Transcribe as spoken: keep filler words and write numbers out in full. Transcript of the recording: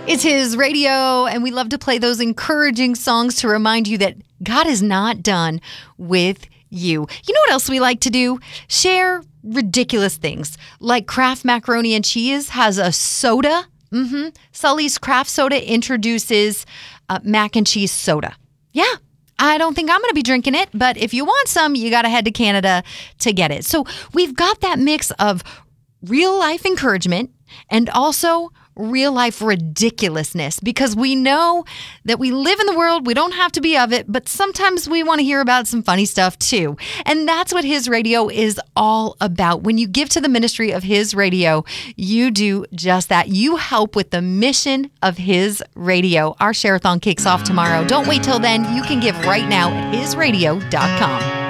It's His Radio, and we love to play those encouraging songs to remind you that God is not done with you. You know what else we like to do? Share ridiculous things. Like Kraft Macaroni and Cheese has a soda. Mm-hmm. Sully's Kraft Soda introduces uh, mac and cheese soda. Yeah. I don't think I'm going to be drinking it, but if you want some, you got to head to Canada to get it. So we've got that mix of real life encouragement and also real life ridiculousness, because we know that we live in the world, we don't have to be of it, but sometimes we want to hear about some funny stuff too. And that's what His Radio is all about. When you give to the ministry of His Radio, you do just that. You help with the mission of His Radio. Our share-a-thon kicks off tomorrow. Don't wait till then. You can give right now at his radio dot com.